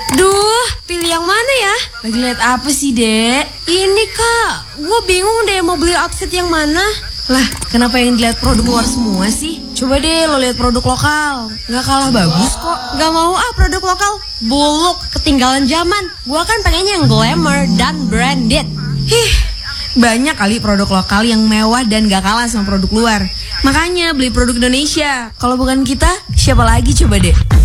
Duh, pilih yang mana ya? Lagi lihat apa sih, Dek? Ini kak, gue bingung deh mau beli outfit yang mana. Lah, kenapa yang dilihat produk luar semua sih? Coba deh lo lihat produk lokal. Nggak kalah bagus kok. Gak mau produk lokal. Buluk, ketinggalan zaman. Gue kan pengennya yang glamour dan branded. Banyak kali produk lokal yang mewah dan gak kalah sama produk luar. Makanya beli produk Indonesia. Kalau bukan kita, siapa lagi coba deh?